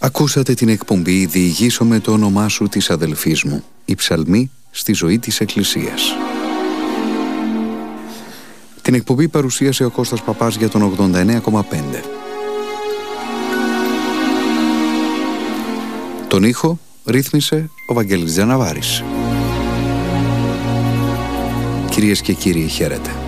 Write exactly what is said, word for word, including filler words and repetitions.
Ακούσατε την εκπομπή «Διηγήσω με το όνομά σου» της αδελφής μου, η ψαλμή στη ζωή της Εκκλησίας. Την εκπομπή παρουσίασε ο Κώστας Παπάς για τον ογδόντα εννέα κόμμα πέντε. Τον ήχο ρύθμισε ο Βαγγέλης Τζαναβάρης. Κυρίες και κύριοι, χαίρετε.